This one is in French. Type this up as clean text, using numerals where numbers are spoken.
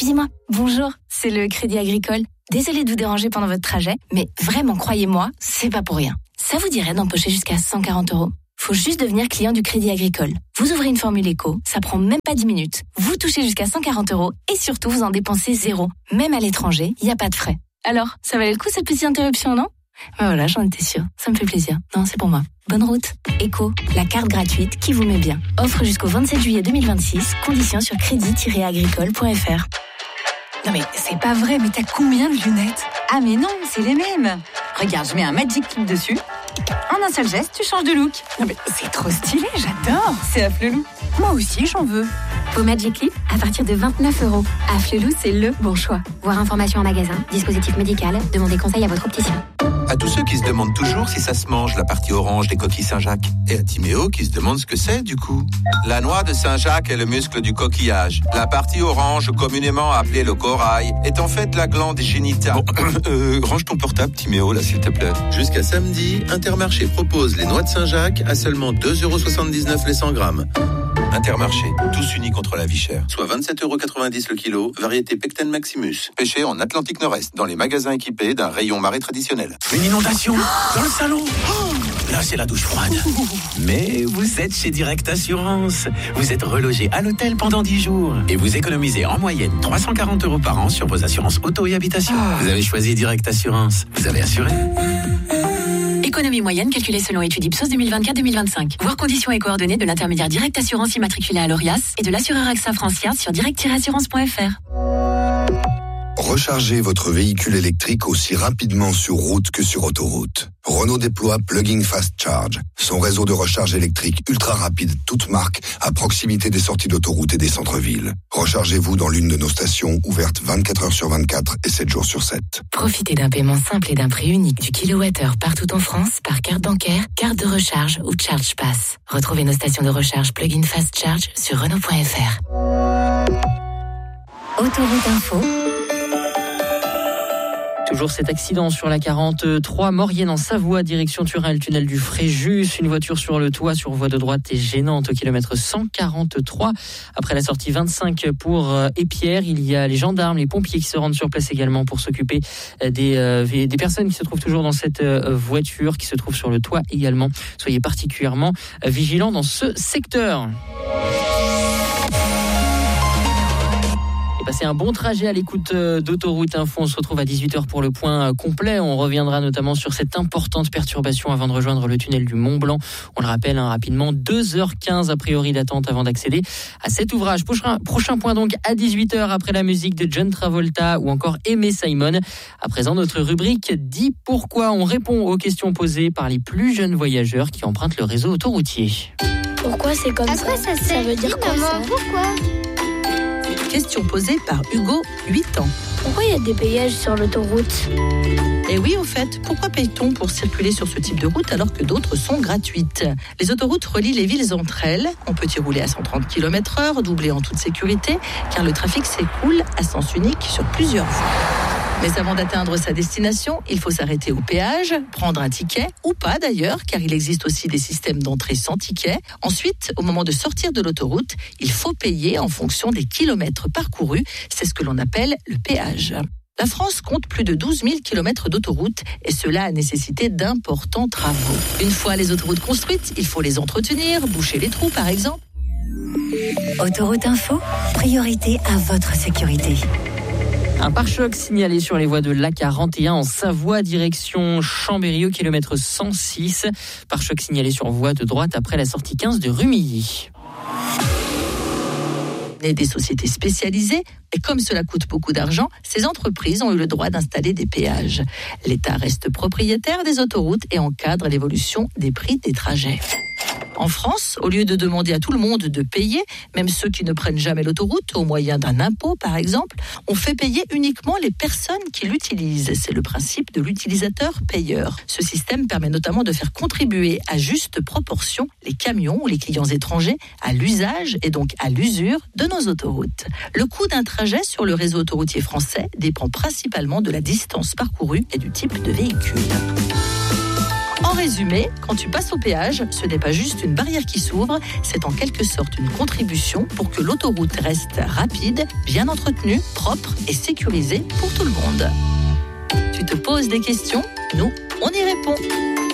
Excusez-moi, bonjour, c'est le Crédit Agricole. Désolée de vous déranger pendant votre trajet, mais vraiment, croyez-moi, c'est pas pour rien. Ça vous dirait d'empocher jusqu'à 140 €? Faut juste devenir client du Crédit Agricole. Vous ouvrez une formule éco, ça prend même pas 10 minutes. Vous touchez jusqu'à 140 € et surtout, vous en dépensez 0. Même à l'étranger, il n'y a pas de frais. Alors, ça valait le coup cette petite interruption, non? Ben voilà, j'en étais sûre. Ça me fait plaisir. Non, c'est pour moi. Bonne route. Éco, la carte gratuite qui vous met bien. Offre jusqu'au 27 juillet 2026. Conditions sur crédit-agricole.fr. Non mais c'est pas vrai, mais t'as combien de lunettes? Ah mais non, c'est les mêmes. Regarde, je mets un Magic Clip dessus. En un seul geste, tu changes de look. Non mais c'est trop stylé, j'adore. C'est Afflelou. Moi aussi, j'en veux. Vos Magic Clip à partir de 29 €. Afflelou, c'est le bon choix. Voir information en magasin, dispositif médical, demandez conseil à votre opticien. À tous ceux qui se demandent toujours si ça se mange, la partie orange des coquilles Saint-Jacques. Et à Timéo qui se demande ce que c'est, du coup. La noix de Saint-Jacques est le muscle du coquillage. La partie orange, communément appelée le corail, est en fait la glande génitale. Bon, range ton portable, Timéo, là, s'il te plaît. Jusqu'à samedi, Intermarché propose les noix de Saint-Jacques à seulement 2,79 € les 100 grammes. Intermarché, tous unis contre la vie chère. Soit 27,90 € le kilo, variété Pecten Maximus. Pêché en Atlantique Nord-Est, dans les magasins équipés d'un rayon marée traditionnel. Une inondation dans le salon. Là, c'est la douche froide. Mais vous êtes chez Direct Assurance. Vous êtes relogé à l'hôtel pendant 10 jours. Et vous économisez en moyenne 340 € par an sur vos assurances auto et habitation. Vous avez choisi Direct Assurance. Vous avez assuré. Économie moyenne calculée selon étude Ipsos 2024-2025. Voir conditions et coordonnées de l'intermédiaire Direct Assurance immatriculé à l'ORIAS et de l'assureur AXA Francia sur direct-assurance.fr. Rechargez votre véhicule électrique aussi rapidement sur route que sur autoroute. Renault déploie Plug-in Fast Charge, son réseau de recharge électrique ultra rapide, toute marque, à proximité des sorties d'autoroute et des centres-villes. Rechargez-vous dans l'une de nos stations ouvertes 24 h sur 24 et 7 jours sur 7. Profitez d'un paiement simple et d'un prix unique du kilowattheure partout en France par carte bancaire, carte de recharge ou Charge Pass. Retrouvez nos stations de recharge Plug-in Fast Charge sur Renault.fr. Autoroute Info. Toujours cet accident sur la 43 Maurienne en Savoie, direction Turin, le tunnel du Fréjus. Une voiture sur le toit sur voie de droite est gênante au kilomètre 143. Après la sortie 25 pour Épierre, il y a les gendarmes, les pompiers qui se rendent sur place également pour s'occuper des personnes qui se trouvent toujours dans cette voiture, qui se trouvent sur le toit également. Soyez particulièrement vigilants dans ce secteur. Passez un bon trajet à l'écoute d'Autoroute Info. On se retrouve à 18h pour le point complet. On reviendra notamment sur cette importante perturbation avant de rejoindre le tunnel du Mont Blanc. On le rappelle rapidement, 2h15 a priori d'attente avant d'accéder à cet ouvrage. Prochain point donc à 18h après la musique de John Travolta ou encore Aimé Simon. À présent, notre rubrique Dis pourquoi. On répond aux questions posées par les plus jeunes voyageurs qui empruntent le réseau autoroutier. Pourquoi c'est comme ça? Ça veut dire quoi ça? Pourquoi? Question posée par Hugo, 8 ans. Pourquoi il y a des péages sur l'autoroute? Et oui, au fait, pourquoi paye-t-on pour circuler sur ce type de route alors que d'autres sont gratuites? Les autoroutes relient les villes entre elles. On peut y rouler à 130 km/h, doublé en toute sécurité, car le trafic s'écoule à sens unique sur plusieurs voies. Mais avant d'atteindre sa destination, il faut s'arrêter au péage, prendre un ticket, ou pas d'ailleurs, car il existe aussi des systèmes d'entrée sans ticket. Ensuite, au moment de sortir de l'autoroute, il faut payer en fonction des kilomètres parcourus. C'est ce que l'on appelle le péage. La France compte plus de 12 000 km d'autoroutes et cela a nécessité d'importants travaux. Une fois les autoroutes construites, il faut les entretenir, boucher les trous par exemple. Autoroute Info, priorité à votre sécurité. Un pare-choc signalé sur les voies de l'A41 en Savoie, direction Chambéry au kilomètre 106. Pare-choc signalé sur voie de droite après la sortie 15 de Rumilly. Des sociétés spécialisées, et comme cela coûte beaucoup d'argent, ces entreprises ont eu le droit d'installer des péages. L'État reste propriétaire des autoroutes et encadre l'évolution des prix des trajets. En France, au lieu de demander à tout le monde de payer, même ceux qui ne prennent jamais l'autoroute, au moyen d'un impôt par exemple, on fait payer uniquement les personnes qui l'utilisent. C'est le principe de l'utilisateur-payeur. Ce système permet notamment de faire contribuer à juste proportion les camions ou les clients étrangers à l'usage et donc à l'usure de nos autoroutes. Le coût d'un trajet sur le réseau autoroutier français dépend principalement de la distance parcourue et du type de véhicule. En résumé, quand tu passes au péage, ce n'est pas juste une barrière qui s'ouvre, c'est en quelque sorte une contribution pour que l'autoroute reste rapide, bien entretenue, propre et sécurisée pour tout le monde. Tu te poses des questions? Nous, on y répond.